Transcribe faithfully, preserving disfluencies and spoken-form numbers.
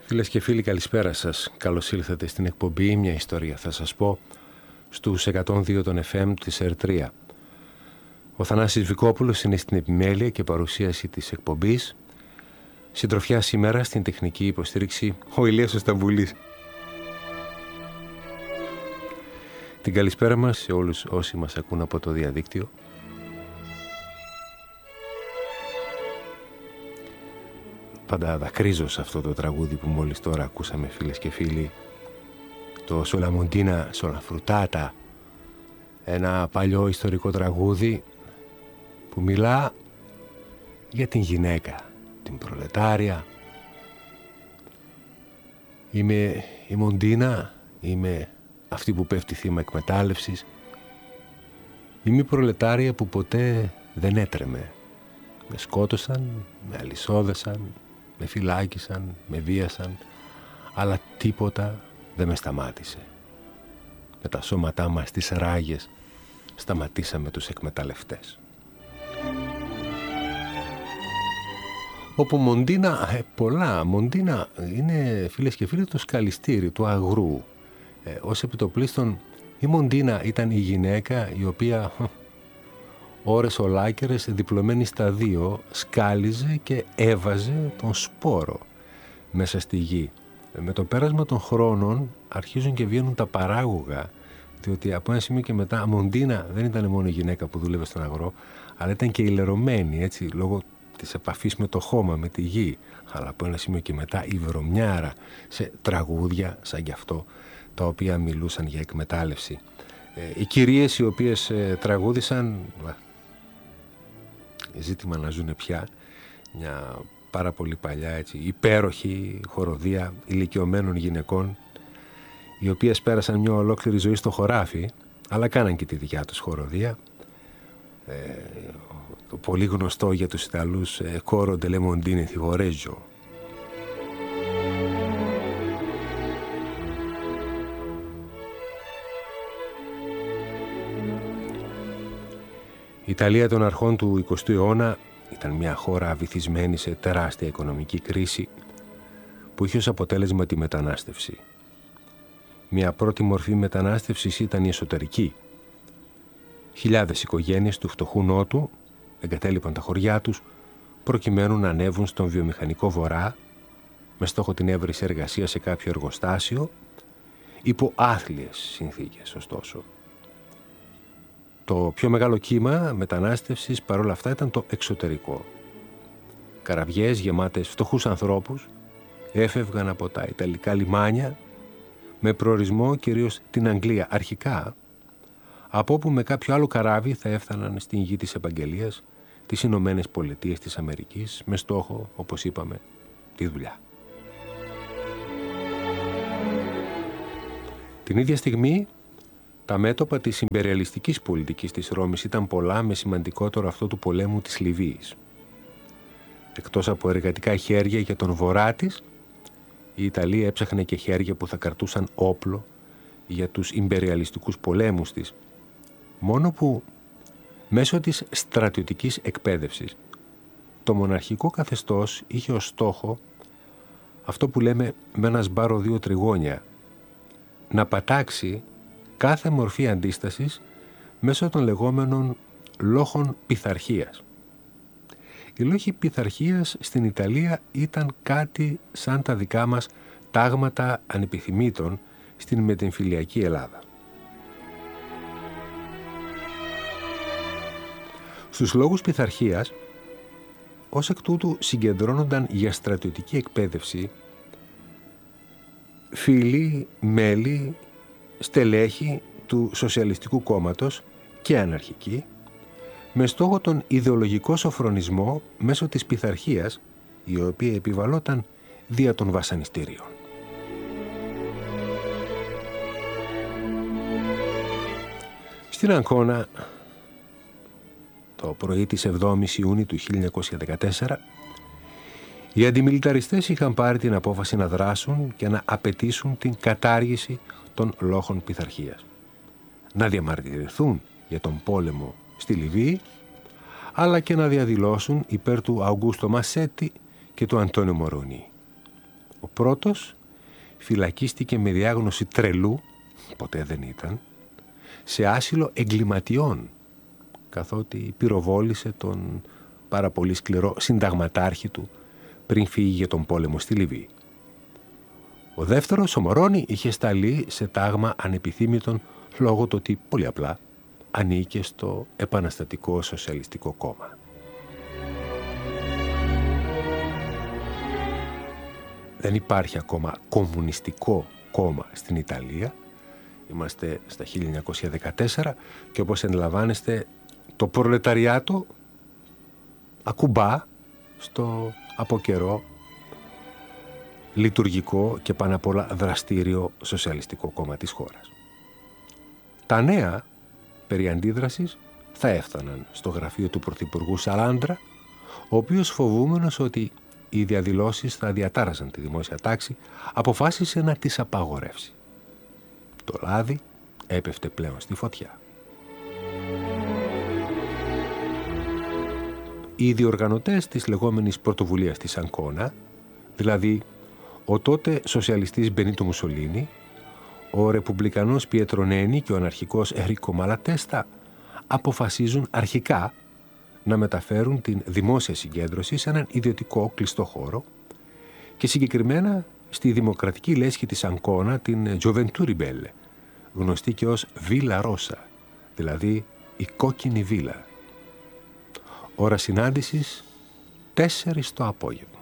Φίλες και φίλοι, καλησπέρα σας. Καλώς ήλθατε στην εκπομπή «Μια ιστορία θα σας πω» στους εκατόν δύο των εφ εμ της ΕΡ τρία. Ο Θανάσης Βικόπουλος είναι στην επιμέλεια και παρουσίαση της εκπομπής. Συντροφιά σήμερα στην τεχνική υποστήριξη ο Ηλίας ο Σταμπουλής. Την καλησπέρα μας σε όλους όσοι μας ακούν από το διαδίκτυο. Πάντα δακρύζω σε αυτό το τραγούδι που μόλις τώρα ακούσαμε, φίλες και φίλοι. Το Σολαμοντίνα Σολαφρουτάτα, ένα παλιό ιστορικό τραγούδι που μιλά για την γυναίκα, την προλετάρια. Είμαι η Μοντίνα, είμαι αυτή που πέφτει θύμα εκμετάλλευσης. Είμαι η προλετάρια που ποτέ δεν έτρεμε. Με σκότωσαν, με αλυσόδεσαν, με φυλάκισαν, με βίασαν, αλλά τίποτα δεν με σταμάτησε. Με τα σώματά μας στις ράγες σταματήσαμε τους εκμεταλλευτές. Όπου Μοντίνα, ε, πολλά, Μοντίνα είναι, φίλες και φίλοι, το σκαλιστήρι του αγρού. Ε, ως επιτοπλίστων η Μοντίνα ήταν η γυναίκα η οποία ώρες ολάκερες, διπλωμένη στα δύο, σκάλιζε και έβαζε τον σπόρο μέσα στη γη. Με το πέρασμα των χρόνων αρχίζουν και βγαίνουν τα παράγωγα, διότι από ένα σημείο και μετά Μοντίνα δεν ήταν μόνο η γυναίκα που δούλευε στον αγρό, αλλά ήταν και ηλερωμένη, έτσι, λόγω της επαφής με το χώμα, με τη γη. Αλλά από ένα σημείο και μετά η βρωμιάρα σε τραγούδια σαν γι' αυτό, τα οποία μιλούσαν για εκμετάλλευση. Ε, οι κυρίες οι οποίες ε, τραγούδησαν, ζήτημα να ζουν πια, μια πάρα πολύ παλιά, έτσι, υπέροχη χοροδία ηλικιωμένων γυναικών, οι οποίες πέρασαν μια ολόκληρη ζωή στο χωράφι, αλλά κάναν και τη δικιά τους χοροδία. Ε, το πολύ γνωστό για τους Ιταλούς ε, «Coro delle Mondine di Viareggio». Η Ιταλία των αρχών του εικοστού αιώνα ήταν μια χώρα βυθισμένη σε τεράστια οικονομική κρίση που είχε ως αποτέλεσμα τη μετανάστευση. Μια πρώτη μορφή μετανάστευσης ήταν η εσωτερική. Χιλιάδες οικογένειες του φτωχού νότου εγκατέλειπαν τα χωριά τους προκειμένου να ανέβουν στον βιομηχανικό βορρά με στόχο την έβριση εργασία σε κάποιο εργοστάσιο υπό άθλιες συνθήκες, ωστόσο. Το πιο μεγάλο κύμα μετανάστευσης παρόλα αυτά ήταν το εξωτερικό. Καραβιές γεμάτες φτωχούς ανθρώπους έφευγαν από τα Ιταλικά λιμάνια με προορισμό κυρίως την Αγγλία αρχικά, από όπου με κάποιο άλλο καράβι θα έφταναν στην γη της επαγγελίας, τις Ηνωμένες Πολιτείες της Αμερικής, με στόχο, όπως είπαμε, τη δουλειά. Την ίδια στιγμή, τα μέτωπα της ιμπεριαλιστικής πολιτικής της Ρώμης ήταν πολλά, με σημαντικότερο αυτό του πολέμου της Λιβύης. Εκτός από εργατικά χέρια για τον βορρά της, η Ιταλία έψαχνε και χέρια που θα κρατούσαν όπλο για τους ιμπεριαλιστικούς πολέμους της, μόνο που μέσω της στρατιωτικής εκπαίδευσης το μοναρχικό καθεστώς είχε ως στόχο αυτό που λέμε με ένα σμπάρο δύο τριγώνια, να πατάξει κάθε μορφή αντίστασης μέσω των λεγόμενων λόγων πειθαρχίας. Οι λόγοι πειθαρχίας στην Ιταλία ήταν κάτι σαν τα δικά μας τάγματα ανεπιθυμήτων στην μετεμφυλιακή Ελλάδα. Στους λόγους πειθαρχίας, ως εκ τούτου συγκεντρώνονταν για στρατιωτική εκπαίδευση φίλοι, μέλη, στελέχη του Σοσιαλιστικού Κόμματος και αναρχικοί, με στόχο τον ιδεολογικό σοφρονισμό μέσω της πειθαρχίας, η οποία επιβαλόταν δια των βασανιστήριων. Στην Αγκώνα, το πρωί της εβδόμης Ιουνίου του χίλια εννιακόσια δεκατέσσερα, οι αντιμιλιταριστές είχαν πάρει την απόφαση να δράσουν και να απαιτήσουν την κατάργηση των λόγων πειθαρχίας. Να διαμαρτυρηθούν για τον πόλεμο στη Λιβύη, αλλά και να διαδηλώσουν υπέρ του Αουγκούστο Μασέτη και του Αντώνιο Μορονί. Ο πρώτος φυλακίστηκε με διάγνωση τρελού, ποτέ δεν ήταν, σε άσυλο εγκληματιών, καθότι πυροβόλησε τον πάρα πολύ σκληρό συνταγματάρχη του πριν φύγει για τον πόλεμο στη Λιβύη. Ο δεύτερος, ο Μωρόνι, είχε σταλεί σε τάγμα ανεπιθύμητον λόγω του ότι πολύ απλά ανήκε στο Επαναστατικό Σοσιαλιστικό Κόμμα. Δεν υπάρχει ακόμα κομμουνιστικό κόμμα στην Ιταλία. Είμαστε στα χίλια εννιακόσια δεκατέσσερα και όπως αντιλαμβάνεστε το προλεταριάτο ακουμπά στο από καιρό λειτουργικό και πάνω απ' όλα δραστήριο σοσιαλιστικό κόμμα της χώρας. Τα νέα περί αντίδρασης θα έφταναν στο γραφείο του Πρωθυπουργού Σαλάντρα, ο οποίος, φοβούμενος ότι οι διαδηλώσεις θα διατάραζαν τη δημόσια τάξη, αποφάσισε να τις απαγορεύσει. Το λάδι έπεφτε πλέον στη φωτιά. Οι διοργανωτές της λεγόμενης πρωτοβουλίας της Ανκόνα, δηλαδή ο τότε σοσιαλιστής Μπενίτο Μουσολίνι, ο ρεπουμπλικανός Πιέτρο Νένι και ο αναρχικός Ερίκο Μαλατέστα, αποφασίζουν αρχικά να μεταφέρουν την δημόσια συγκέντρωση σε έναν ιδιωτικό κλειστό χώρο και συγκεκριμένα στη δημοκρατική λέσχη της Ανκόνα, την Gioventù Ribelle, γνωστή και ως Βίλα Ρώσα, δηλαδή η κόκκινη βίλα. Ώρα συνάντησης τέσσερις το απόγευμα.